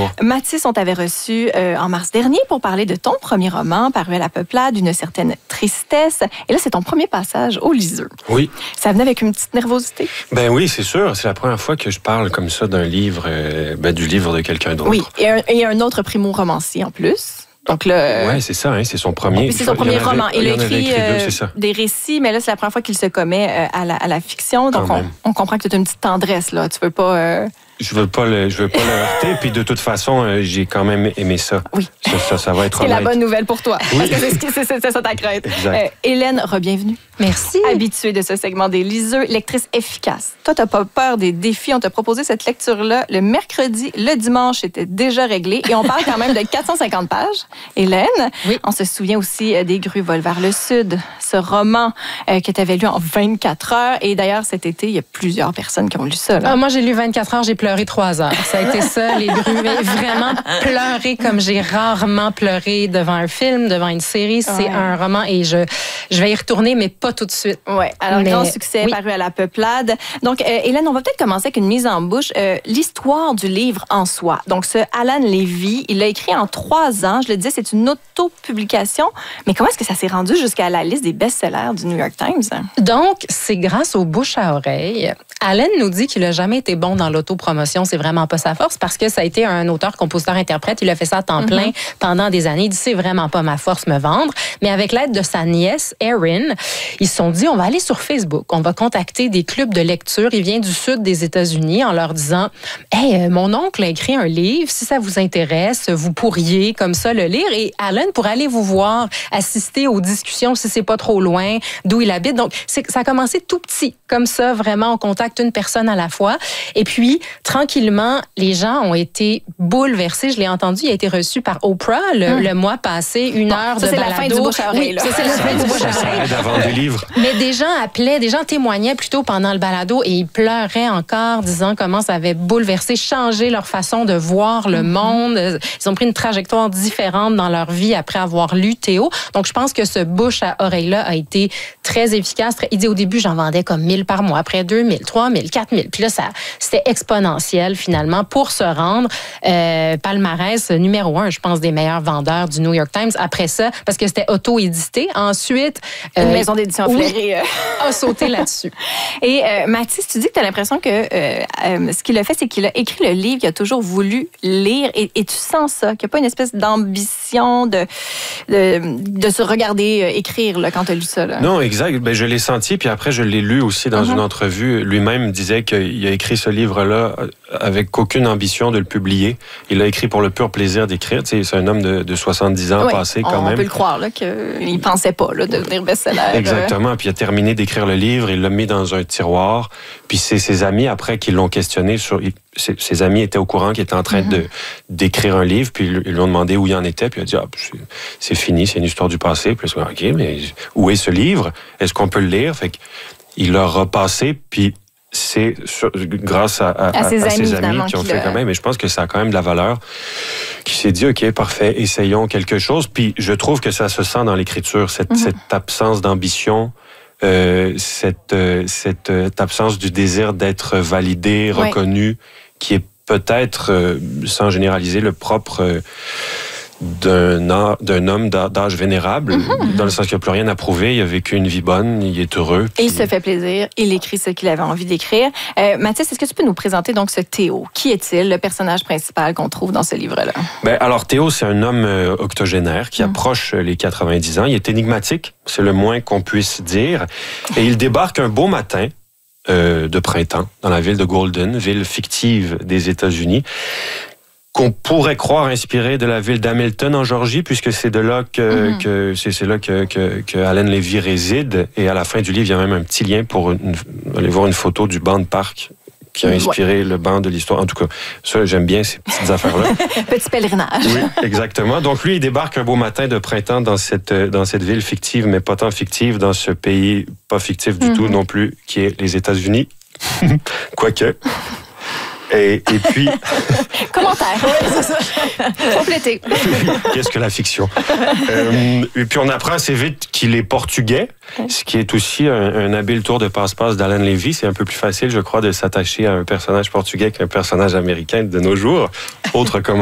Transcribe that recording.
Bonjour. Mathis, on t'avait reçu en mars dernier pour parler de ton premier roman, paru à la Peuplade, Une certaine tristesse. Et là, c'est ton premier passage au liseux. Oui. Ça venait avec une petite nervosité? Ben oui, c'est sûr. C'est la première fois que je parle comme ça d'un livre, du livre de quelqu'un d'autre. Oui, et un autre primo-romancier en plus. Donc là, ouais, c'est ça, hein, c'est son premier. C'est son premier roman. Il a écrit deux, des récits, mais là, c'est la première fois qu'il se commet à la fiction. Donc, on comprend que tu as une petite tendresse, là. Tu veux pas... Je veux pas le heurter, puis de toute façon, j'ai quand même aimé ça. Oui. Ça va être C'est la bonne nouvelle pour toi. Oui. Parce que c'est ça ta crainte. Hélène, re-bienvenue. Merci. Habituée de ce segment des liseux, lectrice efficace. Toi, t'as pas peur des défis. On t'a proposé cette lecture-là le mercredi. Le dimanche, c'était déjà réglé. Et on parle quand même de 450 pages. Hélène, oui. On se souvient aussi des grues volent vers le sud. Ce roman que tu avais lu en 24 heures. Et d'ailleurs, cet été, il y a plusieurs personnes qui ont lu ça. Là. Moi, j'ai lu 24 heures, j'ai pleuré 3 heures. Ça a été ça, les grues. Vraiment pleurer comme j'ai rarement pleuré devant un film, devant une série. C'est un roman et je vais y retourner, mais pas tout de suite. Oui, alors grand succès paru à la Peuplade. Donc, Hélène, on va peut-être commencer avec une mise en bouche. L'histoire du livre en soi. Donc, ce Alan Levy, il l'a écrit en 3 ans. Je le disais, c'est une auto-publication. Mais comment est-ce que ça s'est rendu jusqu'à la liste des best-sellers du New York Times? Donc, c'est grâce au bouche à oreille. Alan nous dit qu'il n'a jamais été bon dans l'autopromotion. C'est vraiment pas sa force parce que ça a été un auteur, compositeur, interprète. Il a fait ça à temps plein pendant des années. Il dit, c'est vraiment pas ma force me vendre. Mais avec l'aide de sa nièce, Erin, ils se sont dit, on va aller sur Facebook. On va contacter des clubs de lecture. Il vient du sud des États-Unis en leur disant, hey, mon oncle a écrit un livre. Si ça vous intéresse, vous pourriez comme ça le lire. Et Alan pourrait aller vous voir, assister aux discussions si c'est pas trop loin d'où il habite. Donc, ça a commencé tout petit, comme ça, vraiment, on contacte une personne à la fois. Et puis, tranquillement, les gens ont été bouleversés. Je l'ai entendu, il a été reçu par Oprah le mois passé, 1 heure de balado. C'est la fin du bouche à oreille. Oui, c'est la fin du bouche à oreille. Ça aide à vendre des livres. Mais des gens appelaient, des gens témoignaient plutôt pendant le balado et ils pleuraient encore, disant comment ça avait bouleversé, changé leur façon de voir le monde. Ils ont pris une trajectoire différente dans leur vie après avoir lu Théo. Donc, je pense que ce bouche à oreille-là a été très efficace. Il dit au début, j'en vendais comme 1000 par mois, après 2000, 3000, 4000. Puis là, c'était exponentiel finalement pour se rendre palmarès numéro 1, je pense, des meilleurs vendeurs du New York Times. Après ça, parce que c'était auto-édité. Ensuite, une maison d'édition flairée a sauté là-dessus. Et Mathis, tu dis que tu as l'impression que ce qu'il a fait, c'est qu'il a écrit le livre qu'il a toujours voulu lire et tu sens ça, qu'il n'y a pas une espèce d'ambition de se regarder écrire là, quand tu as lu ça. Là. Non, exact. Ben, je l'ai senti, puis après, je l'ai lu aussi dans une entrevue. Lui-même disait qu'il a écrit ce livre-là avec aucune ambition de le publier. Il l'a écrit pour le pur plaisir d'écrire. Tu sais, c'est un homme de 70 ans passé quand même. On peut le croire là, qu'il ne pensait pas là, devenir best-seller. Exactement. Puis il a terminé d'écrire le livre, il l'a mis dans un tiroir. Puis c'est ses amis, après, qui l'ont questionné sur... Ses amis étaient au courant qu'il était en train d'écrire un livre, puis ils lui ont demandé où il en était, puis il a dit, c'est fini, c'est une histoire du passé. Puis il a dit, OK, mais où est ce livre? Est-ce qu'on peut le lire? Fait qu'il l'a repassé, puis c'est grâce à ses amis qui ont fait quand même. Et je pense que ça a quand même de la valeur. Qui s'est dit, OK, parfait, essayons quelque chose. Puis je trouve que ça se sent dans l'écriture, cette absence d'ambition, cette absence du désir d'être validé, reconnu, qui est peut-être, sans généraliser, le propre d'un homme d'âge vénérable, dans le sens qu'il n'a plus rien à prouver, il a vécu une vie bonne, il est heureux. Et il se fait plaisir, il écrit ce qu'il avait envie d'écrire. Mathis, est-ce que tu peux nous présenter donc ce Théo? Qui est-il, le personnage principal qu'on trouve dans ce livre-là? Alors, Théo, c'est un homme octogénaire qui approche les 90 ans. Il est énigmatique, c'est le moins qu'on puisse dire. Et il débarque un beau matin de printemps dans la ville de Golden, ville fictive des États-Unis, qu'on pourrait croire inspirée de la ville d'Hamilton en Georgie, puisque c'est de là que Alan Levy réside. Et à la fin du livre, il y a même un petit lien pour aller voir une photo du banc de parc qui a inspiré le banc de l'histoire. En tout cas, ça, j'aime bien ces petites affaires-là. Petit pèlerinage. Oui, exactement. Donc lui, il débarque un beau matin de printemps dans cette ville fictive, mais pas tant fictive, dans ce pays pas fictif du tout non plus, qui est les États-Unis. Quoique... Et puis... Commentaire, oui, c'est ça. Complété. Qu'est-ce que la fiction? Et puis on apprend assez vite qu'il est portugais, ce qui est aussi un habile tour de passe-passe d'Alan Levy. C'est un peu plus facile, je crois, de s'attacher à un personnage portugais qu'un personnage américain de nos jours. Autre